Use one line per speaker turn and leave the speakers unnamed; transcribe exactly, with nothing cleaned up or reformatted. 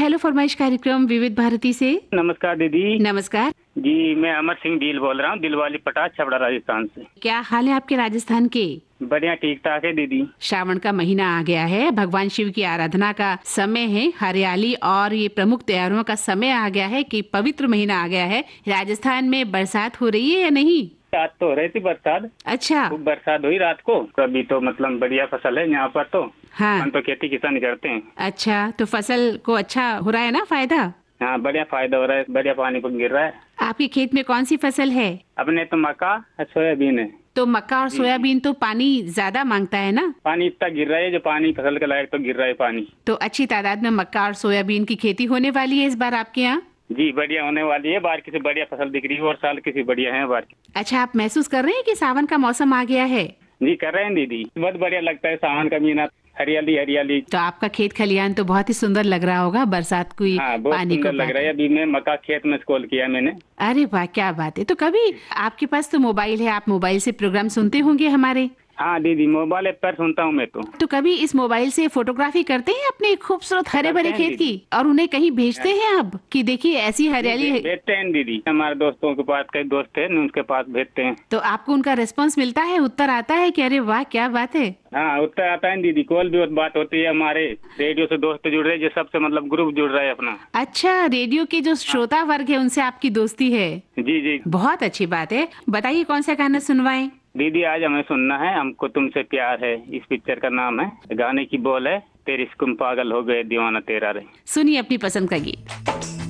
Hello फरमाइश कार्यक्रम विविध भारती से।
नमस्कार दीदी।
नमस्कार
जी, मैं अमर सिंह डील बोल रहा हूँ, दिलवाली पटाख छपरा राजस्थान से।
क्या हाल है आपके राजस्थान के?
बढ़िया, ठीक ठाक है दीदी।
श्रावण का महीना आ गया है, भगवान शिव की आराधना का समय है, हरियाली और ये प्रमुख त्योहारों का समय आ गया है कि पवित्र महीना आ गया है। राजस्थान में बरसात हो रही है या नहीं?
आज तो हो रही थी बरसात।
अच्छा,
खूब बरसात हुई रात को। अभी तो मतलब बढ़िया फसल है यहाँ पर तो।
हाँ।
हम तो खेती किसान करते हैं।
अच्छा, तो फसल को अच्छा हो रहा है ना फायदा?
हाँ, बढ़िया फायदा हो रहा है, बढ़िया पानी को गिर रहा है।
आपके खेत में कौन सी फसल है?
अपने तो मक्का और सोयाबीन है।
तो मक्का और सोयाबीन तो पानी ज्यादा मांगता है ना?
पानी इतना गिर रहा है जो पानी फसल के लायक तो गिर रहा है पानी।
तो अच्छी तादाद में मक्का और सोयाबीन की खेती होने वाली है इस बार आपके यहाँ?
जी, बढ़िया होने वाली है। बार की से बढ़िया फसल दिख रही है और साल की से बढ़िया है बार की।
अच्छा, आप महसूस कर रहे हैं कि सावन का मौसम आ गया है?
जी, कर रहे हैं दीदी। बहुत बढ़िया लगता है सावन का महीना, हरियाली हरियाली।
तो आपका खेत खलियान तो बहुत ही सुंदर लग रहा होगा बरसात को
हाँ, बहुत
पानी को
सुंदर लग रहा है। अभी मैं मक्का खेत में स्कॉल किया मैंने।
अरे वाह, क्या बात है। तो कभी आपके पास तो मोबाइल है, आप मोबाइल से प्रोग्राम सुनते होंगे हमारे?
हाँ दीदी, मोबाइल ऐप पर सुनता हूँ मैं तो।
तो कभी इस मोबाइल से फोटोग्राफी करते हैं अपने खूबसूरत हरे भरे
करते हैं
खेत की
दीदी।
और उन्हें कहीं भेजते हैं आप कि देखिए ऐसी हरियाली है?
भेजते हैं दीदी, हमारे दोस्तों के पास कई दोस्त हैं, उनके पास भेजते हैं।
तो आपको उनका रिस्पांस मिलता है, उत्तर आता है कि अरे वाह क्या बात है?
हाँ, उत्तर आता है दीदी। कॉल भी बात होती है, हमारे रेडियो से दोस्त जुड़ रहे हैं, जो सबसे मतलब ग्रुप जुड़ रहा है अपना।
अच्छा, रेडियो के जो श्रोता वर्ग है उनसे आपकी दोस्ती है?
जी जी।
बहुत अच्छी बात है। बताइए कौन सा गाना सुनवाएं?
दीदी, आज हमें सुनना है हमको तुमसे प्यार है। इस पिक्चर का नाम है। गाने की बोल है, तेरी इश्क में पागल हो गए दीवाना तेरा रे।
सुनिए अपनी पसंद का गीत।